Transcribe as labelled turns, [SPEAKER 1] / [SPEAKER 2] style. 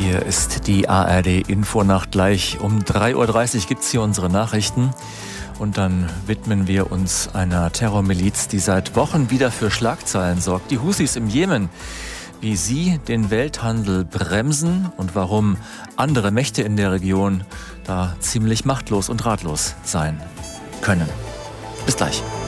[SPEAKER 1] Hier ist die ARD-Infonacht. Gleich um 3.30 Uhr gibt es hier unsere Nachrichten. Und dann widmen wir uns einer Terrormiliz, die seit Wochen wieder für Schlagzeilen sorgt. Die Husis im Jemen. Wie sie den Welthandel bremsen und warum andere Mächte in der Region da ziemlich machtlos und ratlos sein können. Bis gleich.